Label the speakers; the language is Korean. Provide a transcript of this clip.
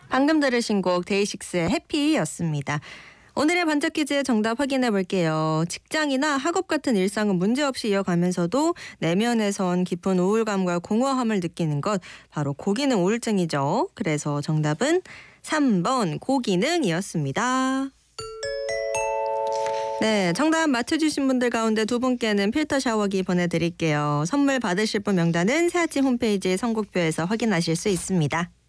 Speaker 1: 방금 들으신 곡 데이식스의 해피였습니다. 오늘의 반짝 퀴즈의 정답 확인해 볼게요. 직장이나 학업 같은 일상은 문제없이 이어가면서도 내면에선 깊은 우울감과 공허함을 느끼는 것, 바로 고기능 우울증이죠. 그래서 정답은 3번 고기능이었습니다. 네, 정답 맞춰주신 분들 가운데 두 분께는 필터 샤워기 보내드릴게요. 선물 받으실 분 명단은 새아침 홈페이지 선곡표에서 확인하실 수 있습니다.